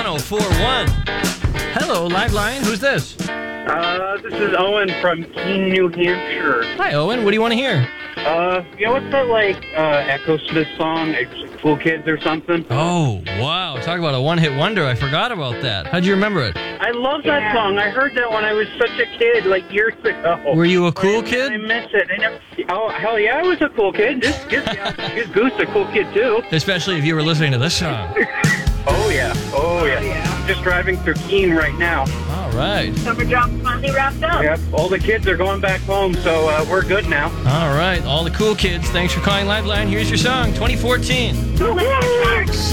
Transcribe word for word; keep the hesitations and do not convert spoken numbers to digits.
oh four one. Hello, Liveline. Who's this? Uh, this is Owen from Keene, New Hampshire. Hi, Owen. What do you want to hear? Uh, you know what's that, like, uh, echoes to this song? It's Cool Kids or something? Oh, wow. Talk about a one-hit wonder. I forgot about that. How'd you remember it? I love that yeah. song. I heard that when I was such a kid, like, years ago. Were you a cool I, kid? I miss it. I never, oh, hell yeah, I was a cool kid. This, this, this Goose a cool kid, too. Especially if you were listening to this song. Oh, yeah. Oh, yeah. Oh, yeah. I'm just driving through Keene right now. All right. Summer job finally wrapped up. Yep. All the kids are going back home, so uh, we're good now. All right. All the cool kids, thanks for calling Liveline. Here's your song, twenty fourteen.